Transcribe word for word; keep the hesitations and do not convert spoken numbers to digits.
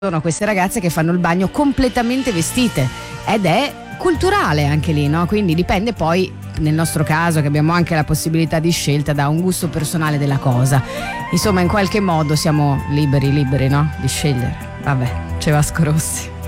sono queste ragazze che fanno il bagno completamente vestite ed è culturale anche lì, no? Quindi dipende poi, nel nostro caso che abbiamo anche la possibilità di scelta, da un gusto personale della cosa. Insomma, in qualche modo siamo liberi, liberi, no? Di scegliere. Vabbè, c'è Vasco Rossi.